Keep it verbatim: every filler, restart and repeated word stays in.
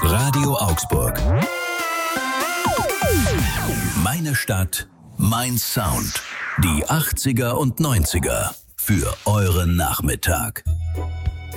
Radio Augsburg. Meine Stadt, mein Sound. Die achtziger und neunziger für euren Nachmittag.